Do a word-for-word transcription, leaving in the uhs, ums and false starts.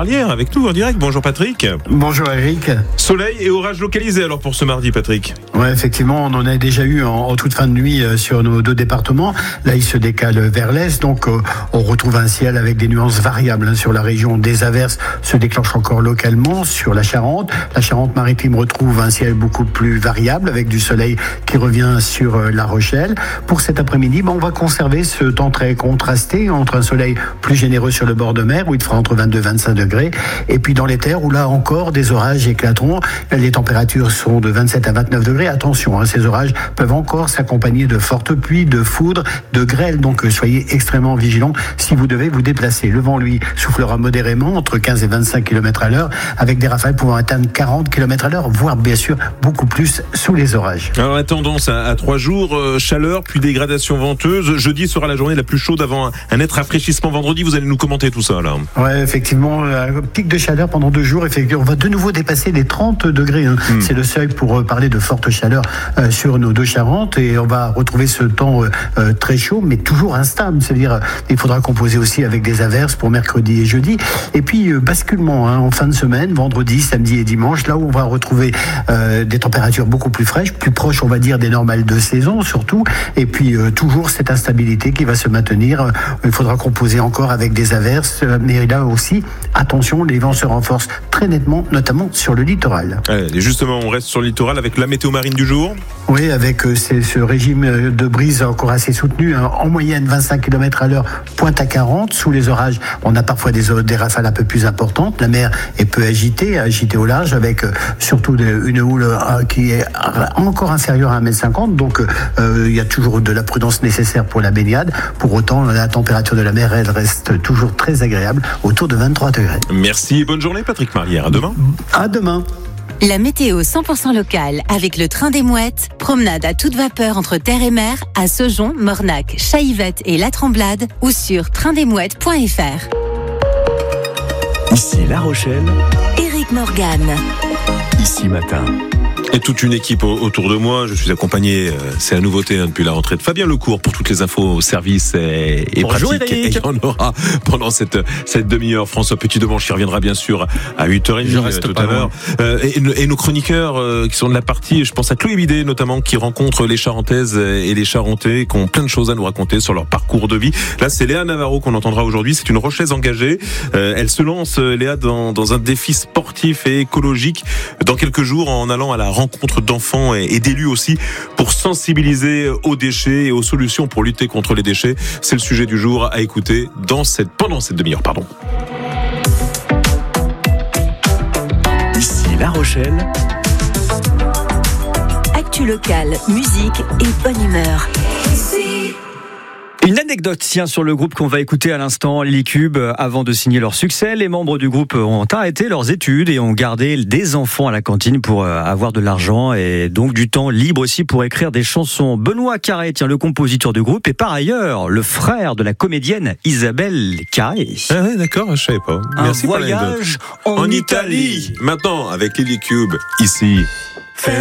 Marlière avec nous en direct. Bonjour Patrick. Bonjour Eric. Soleil et orage localisés alors pour ce mardi, Patrick. Ouais, effectivement, on en a déjà eu en, en toute fin de nuit euh, sur nos deux départements. Là, il se décale vers l'est, donc euh, on retrouve un ciel avec des nuances variables hein, sur la région. Des averses se déclenchent encore localement sur la Charente. La Charente-Maritime retrouve un ciel beaucoup plus variable avec du soleil qui revient sur euh, La Rochelle. Pour cet après-midi, ben, on va conserver ce temps très contrasté entre un soleil plus généreux sur le bord de mer où il fera entre vingt-deux et vingt-cinq degrés, et puis dans les terres où là encore des orages éclateront. Les températures sont de vingt-sept à vingt-neuf degrés. Attention, hein, ces orages peuvent encore s'accompagner de fortes pluies, de foudres, de grêle, donc soyez extrêmement vigilants si vous devez vous déplacer. Le vent, lui, soufflera modérément entre quinze et vingt-cinq kilomètres à l'heure, avec des rafales pouvant atteindre quarante kilomètres à l'heure, voire bien sûr beaucoup plus sous les orages. Alors la tendance à, à trois jours, euh, chaleur puis dégradation venteuse. Jeudi sera la journée la plus chaude avant un, un net rafraîchissement. Vendredi, vous allez nous commenter tout ça là. Ouais, effectivement, un pic de chaleur pendant deux jours. Effectivement, on va de nouveau dépasser les trente degrés. Hein. Mmh. C'est le seuil pour euh, parler de forte chaleur euh, sur nos deux Charentes, et on va retrouver ce temps euh, très chaud, mais toujours instable. C'est-à-dire, euh, il faudra composer aussi avec des averses pour mercredi et jeudi. Et puis euh, basculement hein, en fin de semaine, vendredi, samedi et dimanche, là où on va retrouver euh, des températures beaucoup plus fraîches, plus proches, on va dire, des normales de saison surtout. Et puis euh, toujours cette instabilité qui va se maintenir. Euh, il faudra composer encore avec des averses, euh, mais là aussi, attention, les vents se renforcent très nettement, notamment sur le littoral. Allez, justement, on reste sur le littoral avec la météo marine du jour. Oui, avec euh, ce, ce régime de brise encore assez soutenu, hein, en moyenne vingt-cinq kilomètres à l'heure, pointe à quarante. Sous les orages, on a parfois des, des rafales un peu plus importantes. La mer est peu agitée, agitée au large, avec euh, surtout de, une houle euh, qui est encore inférieure à un mètre cinquante. Donc, euh, il y a toujours de la prudence nécessaire pour la baignade. Pour autant, la température de la mer, elle reste toujours très agréable, autour de vingt-trois degrés. Merci et bonne journée, Patrick Marlière. À demain. À demain. La météo cent pour cent locale avec le train des Mouettes. Promenade à toute vapeur entre terre et mer à Saujon, Mornac, Chaillevette et La Tremblade ou sur train des mouettes point f r. Ici La Rochelle. Éric Morgan. Ici Matin. Et toute une équipe autour de moi. Je suis accompagné, c'est la nouveauté hein, depuis la rentrée, de Fabien Lecourt pour toutes les infos, services et, et Bonjour pratiques. Eric. Et il y en aura pendant cette, cette demi-heure. François Petit-Demanche qui reviendra bien sûr à huit heures trente tout à l'heure. Euh, et, et nos chroniqueurs euh, qui sont de la partie, je pense à Chloé Bidet notamment, qui rencontre les Charentaises et les Charentais, qui ont plein de choses à nous raconter sur leur parcours de vie. Là, c'est Léa Navarro qu'on entendra aujourd'hui. C'est une Rochelaise engagée. Euh, elle se lance, Léa, dans, dans un défi sportif et écologique dans quelques jours en allant à la rencontre d'enfants et d'élus aussi pour sensibiliser aux déchets et aux solutions pour lutter contre les déchets. C'est le sujet du jour à écouter dans cette, pendant cette demi-heure. Pardon. Ici La Rochelle. Actu locale, musique et bonne humeur. Une anecdote tient sur le groupe qu'on va écouter à l'instant, Lilicube. Avant de signer leur succès, les membres du groupe ont arrêté leurs études et ont gardé des enfants à la cantine pour avoir de l'argent et donc du temps libre aussi pour écrire des chansons. Benoît Carré, tiens, le compositeur du groupe, est par ailleurs le frère de la comédienne Isabelle Carré. Ah ouais, d'accord, je savais pas. Un Merci voyage en, en Italie. Italie. Maintenant, avec Lilicube, ici.